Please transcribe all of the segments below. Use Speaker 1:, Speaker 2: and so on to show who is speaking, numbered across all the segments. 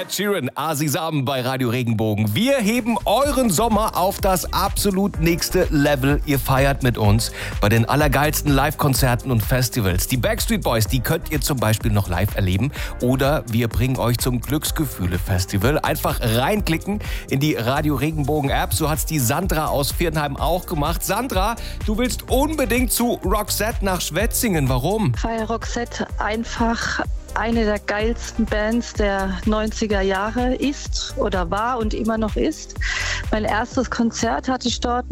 Speaker 1: Ed Sheeran, Asisam bei Radio Regenbogen. Wir heben euren Sommer auf das absolut nächste Level. Ihr feiert mit uns bei den allergeilsten Live-Konzerten und Festivals. Die Backstreet Boys, die könnt ihr zum Beispiel noch live erleben. Oder wir bringen euch zum Glücksgefühle-Festival. Einfach reinklicken in die Radio Regenbogen-App. So hat's die Sandra aus Viernheim auch gemacht. Sandra, du willst unbedingt zu Roxette nach Schwetzingen. Warum?
Speaker 2: Weil Roxette einfach eine der geilsten Bands der 90er Jahre ist oder war und immer noch ist. Mein erstes Konzert hatte ich dort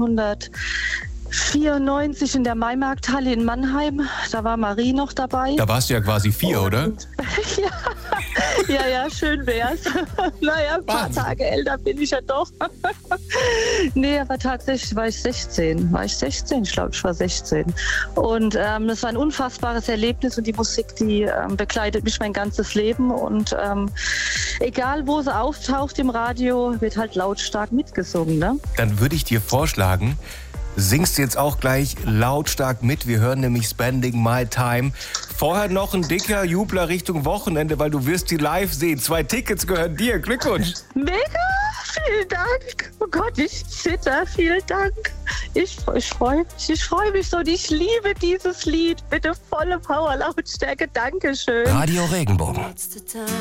Speaker 2: 1994 in der Maimarkthalle in Mannheim. Da war Marie noch dabei.
Speaker 1: Da warst du ja quasi 4, oder?
Speaker 2: Ja, schön wär's. Naja, ein paar Tage älter bin ich ja doch. Nee, aber tatsächlich war ich 16. Ich glaube, ich war 16. Und es war ein unfassbares Erlebnis und die Musik, die begleitet mich mein ganzes Leben. Und egal, wo sie auftaucht im Radio, wird halt lautstark mitgesungen. Ne?
Speaker 1: Dann würde ich dir vorschlagen, singst jetzt auch gleich lautstark mit. Wir hören nämlich Spending My Time. Vorher noch ein dicker Jubler Richtung Wochenende, weil du wirst die live sehen. 2 Tickets gehören dir. Glückwunsch.
Speaker 2: Mega, vielen Dank. Oh Gott, ich zitter. Vielen Dank. Ich freue mich so und ich liebe dieses Lied. Bitte volle Power, Lautstärke. Dankeschön.
Speaker 1: Radio Regenbogen.